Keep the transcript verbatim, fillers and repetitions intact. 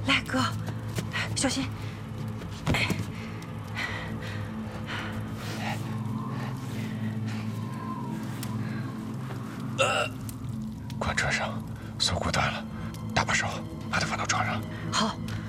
来，哥，小心。 呃，关车上，锁骨断了，搭把手，把他放到床上。 好。